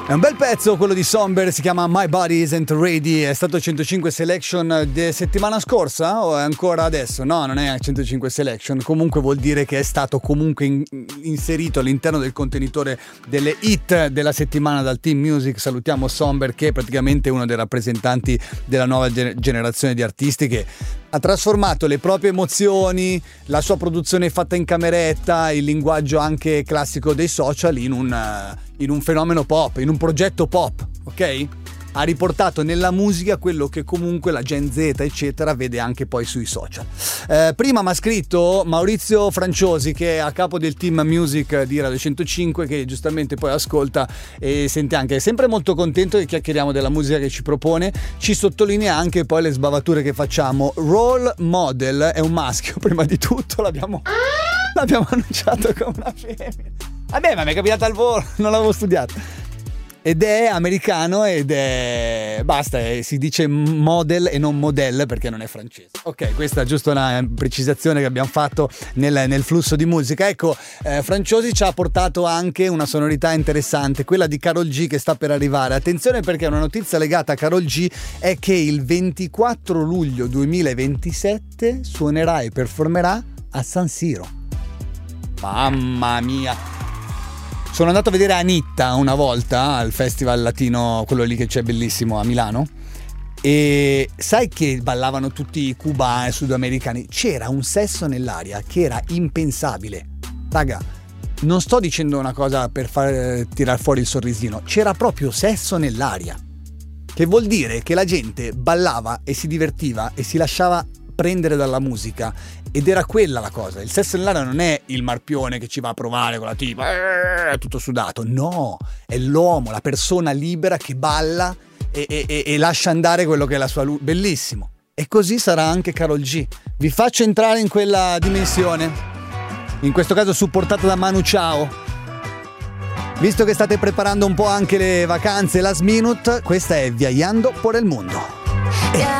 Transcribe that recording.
È un bel pezzo quello di Somber, si chiama My Body Isn't Ready, è stato 105 Selection di settimana scorsa o è ancora adesso? No, non è 105 Selection, comunque vuol dire che è stato comunque inserito all'interno del contenitore delle hit della settimana dal Team Music. Salutiamo Somber, che è praticamente uno dei rappresentanti della nuova generazione di artisti che ha trasformato le proprie emozioni, la sua produzione fatta in cameretta, il linguaggio anche classico dei social in un fenomeno pop, in un progetto pop, ok? Ha riportato nella musica quello che comunque la Gen Z eccetera vede anche poi sui social. Prima mi ha scritto Maurizio Franciosi, che è a capo del Team Music di Radio 105, che giustamente poi ascolta e sente anche, è sempre molto contento che chiacchieriamo della musica che ci propone, ci sottolinea anche poi le sbavature che facciamo. Role Model è un maschio, prima di tutto l'abbiamo annunciato come una femmina. Vabbè, ma mi è capitata al volo, non l'avevo studiato. Ed è americano ed è... basta, si dice model e non model perché non è francese. Ok, questa è giusto una precisazione che abbiamo fatto nel flusso di musica. Ecco, Franciosi ci ha portato anche una sonorità interessante, quella di Karol G che sta per arrivare. Attenzione, perché una notizia legata a Karol G è che il 24 luglio 2027 suonerà e performerà a San Siro. Mamma mia! Sono andato a vedere Anitta una volta al festival latino, quello lì che c'è bellissimo a Milano, e sai che ballavano tutti i cubani, sudamericani, c'era un sesso nell'aria che era impensabile. Raga, non sto dicendo una cosa per far tirar fuori il sorrisino, c'era proprio sesso nell'aria, che vuol dire che la gente ballava e si divertiva e si lasciava prendere dalla musica, ed era quella la cosa. Il sesso nell'aria non è il marpione che ci va a provare con la tipa tutto sudato, no, è l'uomo, la persona libera che balla e lascia andare quello che è la sua luce. Bellissimo. E così sarà anche Karol G. Vi faccio entrare in quella dimensione, in questo caso supportata da Manu Chao. Visto che state preparando un po' anche le vacanze last minute, questa è Viajando por el Mundo.